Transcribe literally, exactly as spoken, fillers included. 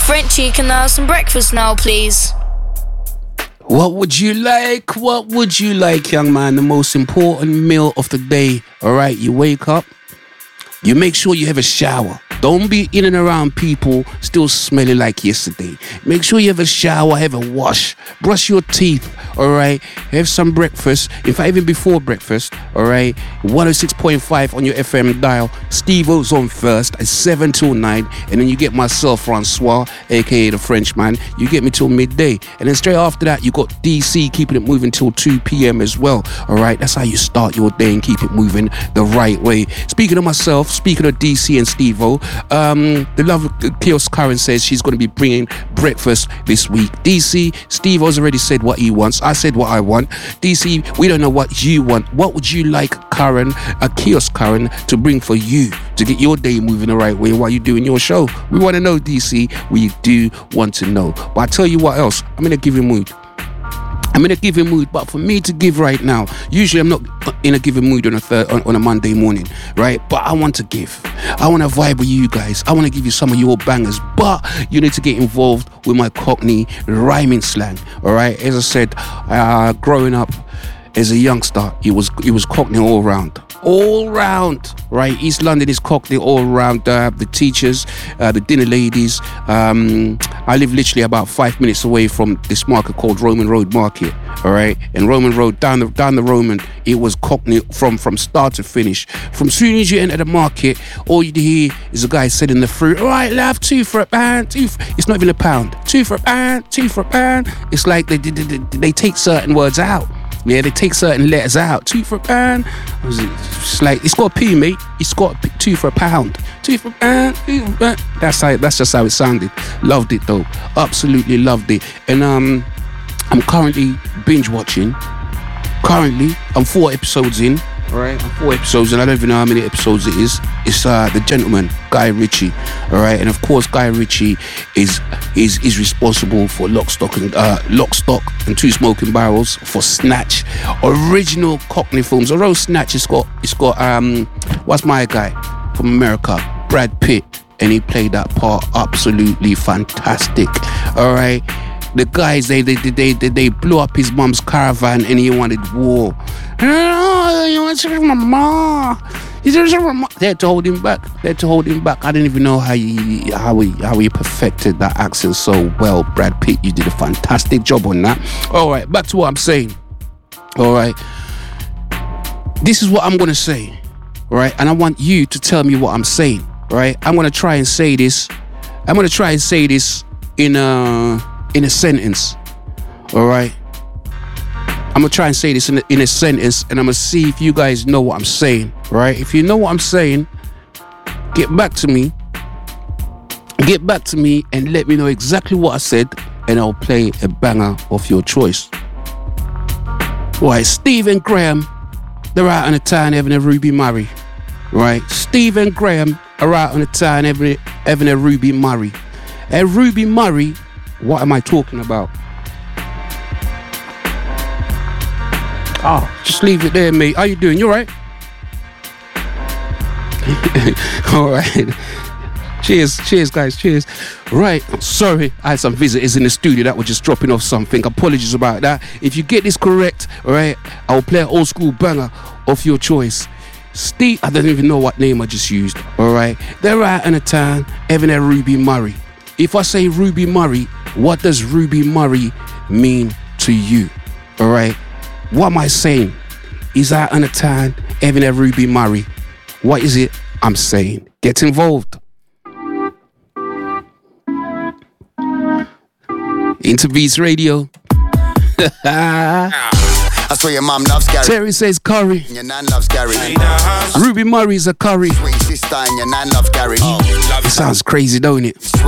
Frenchie, can I have some breakfast now, please? What would you like? What would you like, young man? The most important meal of the day. All right, you wake up, you make sure you have a shower. Don't be in and around people still smelling like yesterday. Make sure you have a shower, have a wash, brush your teeth, all right? Have some breakfast. In fact, even before breakfast, all right? one oh six point five on your F M dial. Steve-O's on first at seven till nine. And then you get myself, Francois, a k a the Frenchman. You get me till midday. And then straight after that, you got D C keeping it moving till two p.m. as well, all right? That's how you start your day and keep it moving the right way. Speaking of myself, speaking of D C and Steve-O, Um, the love Kiosk Karen says she's going to be bringing breakfast this week. D C, Steve has already said what he wants. I said what I want. D C, we don't know what you want. What would you like Karen, a Kiosk Karen, to bring for you to get your day moving the right way while you're doing your show? We want to know, D C. We do want to know. But I tell you what else, I'm in a giving mood. I'm in a giving mood, but for me to give right now, usually I'm not in a giving mood on a third, on, on a Monday morning, right? But I want to give. I want to vibe with you guys. I want to give you some of your bangers, but you need to get involved with my Cockney rhyming slang, all right? As I said, uh, growing up as a youngster, it was it was Cockney all round. All round, right? East London is Cockney all round. Uh, the teachers, uh, the dinner ladies. Um, I live literally about five minutes away from this market called Roman Road Market. All right, and Roman Road down the down the Roman, it was Cockney from from start to finish. From soon as you enter the market, all you hear is a guy selling the fruit. All right, love, two for a pound. Two. For, it's not even a pound. Two for a pound. Two for a pound. It's like they they, they, they take certain words out. Yeah, they take certain letters out. Two for a pound. It's like, it's got a P, mate. It's got a P, two for a pound. Two for a pound. Two for a pound. That's how. That's just how it sounded. Loved it though. Absolutely loved it. And um, I'm currently binge watching. Currently, I'm four episodes in. All right, I'm four episodes, and I don't even know how many episodes it is. It's uh, The Gentleman, Guy Ritchie. All right, and of course, Guy Ritchie is is is responsible for Lock, Stock, and uh, Lock, Stock, and Two Smoking Barrels, for Snatch, original Cockney films. Although Snatch, it's got it's got um, what's my guy from America, Brad Pitt, and he played that part absolutely fantastic. All right. The guys, they they, they they they blew up his mum's caravan and he wanted war. Oh, you want to my mom? They had to hold him back. They had to hold him back. I didn't even know how he how he how he perfected that accent so well. Brad Pitt, you did a fantastic job on that. All right, back to what I'm saying. All right, this is what I'm gonna say. All right, and I want you to tell me what I'm saying. All right, I'm gonna try and say this. I'm gonna try and say this in a. in a sentence, all right? I'm gonna try and say this in a, in a sentence, and I'm gonna see if you guys know what I'm saying, right? If you know what I'm saying, get back to me. Get back to me and let me know exactly what I said, and I'll play a banger of your choice. Right, Steve and Graham, they're out on the town having a Ruby Murray, right? Steve and Graham are out on the town having, having a Ruby Murray. A Ruby Murray. What am I talking about? Oh, just leave it there, mate. How you doing? You all right? All right. Cheers, cheers, guys, cheers. Right, sorry, I had some visitors in the studio that were just dropping off something. Apologies about that. If you get this correct, all right, I'll play an old school banger of your choice. Steve, I don't even know what name I just used, all right? They're out in a town having a Ruby Murray. If I say Ruby Murray, what does Ruby Murray mean to you? All right. What am I saying? He's out on a town having a Ruby Murray. What is it I'm saying? Get involved. Interbeats Radio. That's where your mom loves Gary. Terry says curry. And your nan loves Gary. Ruby Murray's a curry. Sweet sister and your nan loves Gary. Oh, it sounds crazy, don't it?